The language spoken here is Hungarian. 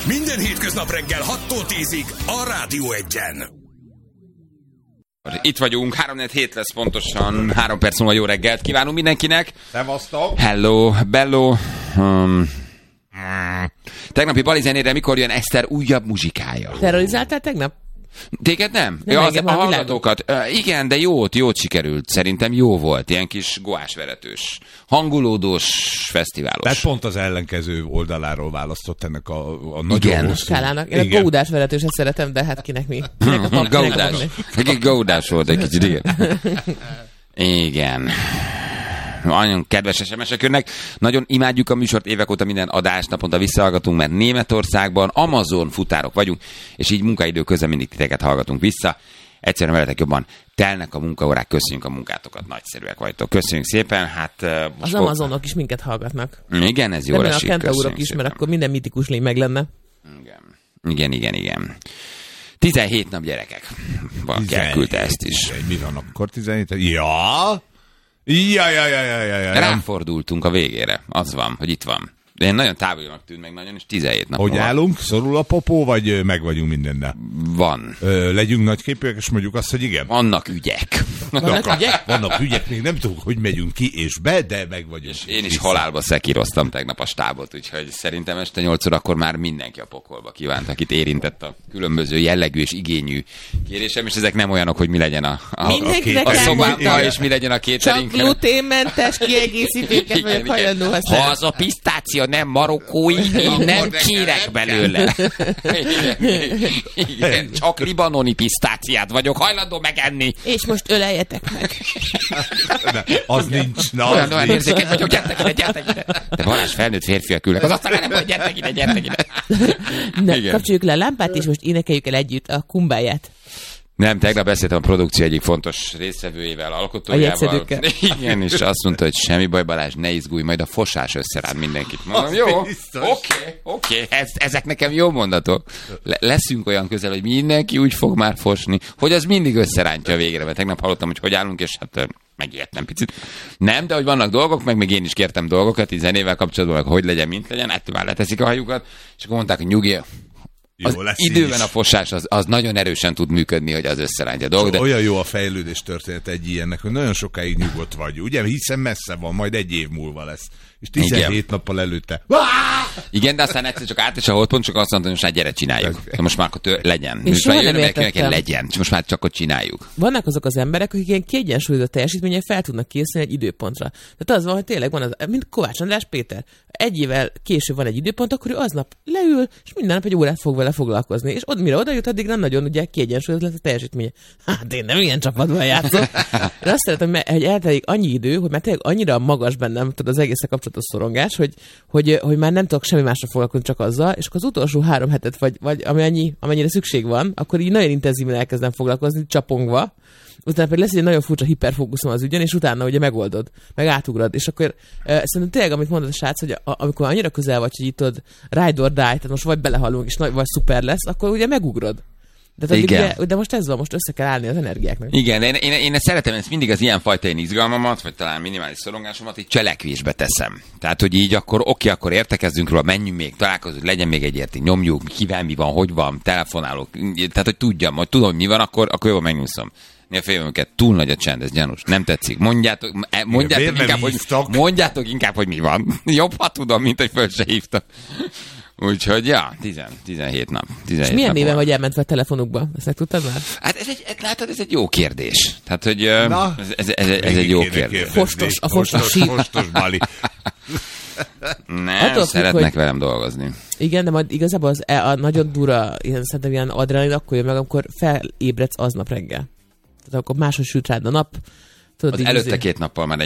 Minden hétköznap reggel 6-tól 10-ig a Rádió Egyen. Itt vagyunk, 3-4 lesz pontosan, 3 perc múlva jó reggelt kívánunk mindenkinek. Szevasztok! Hello, bello. Tegnapi Bali zenére mikor jön Eszter újabb muzsikája? Terrorizáltál tegnap? Téged nem? Nem Ja, engem, a a hallgatókat. Igen, de jót sikerült. Szerintem jó volt. Ilyen kis goásveretős, hangulódós, fesztiválos. Tehát pont az ellenkező oldaláról választott ennek a nagyon Igen. hosszú. Skálának. Én a góudás veretőset szeretem, de hát kinek mi? Gaudás volt egy kicsit, igen. Igen. Nagyon kedves SMS-ek jönnek. Nagyon imádjuk a műsort, évek óta minden adást naponta visszahallgatunk, mert Németországban Amazon futárok vagyunk, és így munkaidő közben mindig titeket hallgatunk vissza. Egyszerűen veletek jobban telnek a munkaórák, köszönjük a munkátokat, nagyszerűek vagytok. Köszönjük szépen. Hát, az Amazonok is minket hallgatnak. Igen, ez jól esik. A kentaurok is, mert akkor minden mitikus lény meg lenne. Igen. 17 nap gyerekek. Valaki elküldte ezt is. Mi van akkor 17? Ja. Ráfordultunk a végére. Az van, hogy itt van. De én nagyon távolinak tűnt meg nagyon, és 17 nap. Hogy állunk? Szorul a popó, vagy meg vagyunk mindennel? Van. Legyünk nagyképűek, és mondjuk azt, hogy igen. Vannak ügyek. Vannak ügyek, még nem tudjuk, hogy megyünk ki és be, de meg vagyunk. És én is halálba szekíroztam tegnap a stábot, úgyhogy szerintem este 8 órakor már mindenki a pokolba kívánt, akit érintett a különböző jellegű és igényű kérésem, és ezek nem olyanok, hogy mi legyen a szobában, és mi legyen a catering. Csak gluténmentes kiegészítőket vagyok hajlandó használni. Ha az a pisztáció nem marokkói, én nem kérek belőle. Igen, csak libanoni pisztáciát vagyok hajlandó megenni. És most öleljetek meg. Az nincs. Olyan érzékeny vagyok, gyertek ide. De Balázs, felnőtt férfiak ülnek az asztalra, nem vagy, gyertek ide. Na, kapcsoljuk le a lámpát, és most énekeljük el együtt a kumbáját. Nem, tegnap beszéltem a produkció egyik fontos résztvevőjével, alkotójával. Igen, és azt mondta, hogy semmi baj, Balázs, ne izgulj, majd a fosás összerád mindenkit. Mondom, jó, oké, ezek nekem jó mondatok. Leszünk olyan közel, hogy mindenki úgy fog már fosni, hogy az mindig összerántja a végre, mert tegnap hallottam, hogy állunk, és hát megijedtem picit. Nem, de hogy vannak dolgok, meg még én is kértem dolgokat, így zenével kapcsolatban, meg hogy legyen, mint legyen, ettől már leteszik a hajukat, és akkor mondták, hogy nyugi. Az időben a fosás az nagyon erősen tud működni, hogy az összerántja a dolgot. De... Olyan jó a fejlődés történet egy ilyennek, hogy nagyon sokáig nyugodt vagy, ugye? Hiszen messze van, majd egy év múlva lesz. És 17 nappal előtte. Igen, de aztán egyszer csak át és a holdpont, csak azt mondta, hogy most már gyere, csináljuk. De most már akkor legyen. És soha nem értettem. Legyen. Most már csak ott csináljuk. Vannak azok az emberek, akik ilyen kiegyensúlyozott teljesítménnyel fel tudnak készülni egy időpontra. Tehát az van, hogy tényleg van az, mint Kovács András Péter. Egy évvel később van egy időpont, akkor ő aznap leül, és minden nap egy órát fog vele foglalkozni. És mire oda jut, addig nem nagyon ugye kiegyensúlyozott lesz a teljesítménye. Hát én nem ilyen csapatban játszom. Én azt szeretem, hogy eltelik annyi idő, hogy már tényleg annyira magas bennem, tudod, az egész kapcsolatos szorongás, hogy már nem tudok semmi másra foglalkozni, csak azzal, és akkor az utolsó 3 hetet, vagy amennyire szükség van, akkor így nagyon intenzíven elkezdem foglalkozni, csapongva, utána pedig lesz egy nagyon furcsa hiperfókuszom az ügyön, és utána ugye megoldod, meg átugrod, és akkor szerintem tényleg, amit mondod a srác, hogy amikor annyira közel vagy, hogy itt tudod ride or die, tehát most vagy belehalunk, és vagy szuper lesz, akkor ugye megugrod. De most ez van, most össze kell állni az energiáknak. Igen, de én szeretem ezt mindig az ilyenfajta izgalmamat, vagy talán minimális szorongásomat, így cselekvésbe teszem. Tehát, hogy így akkor akkor értekezzünk róla, menjünk még, találkozunk, legyen még egy érték, nyomjuk, kivel mi van, hogy van, telefonálok. Tehát, hogy tudom, hogy mi van, akkor jól megnyúszom. Mi a félvőnket, túl nagy a csend, ez gyanús. Nem tetszik. Mondjátok inkább, hogy mi van. Jobb, ha tudom, mint hogy föl se hívtak. Úgyhogy, 17 nap. 17 és milyen nap néven vagy elmentve a telefonukba? Ezt meg tudtad már? Hát ez egy jó kérdés. Tehát, hogy ez egy jó kérdés. Fostos Bali. Nem, szeretnek velem dolgozni. Igen, de majd igazából a nagyon durva, szerintem ilyen adrenalin akkor jön meg, amikor felébredsz aznap reggel. Tehát akkor máshogy süt rád a nap. Tudod, az előtte 2 nappal már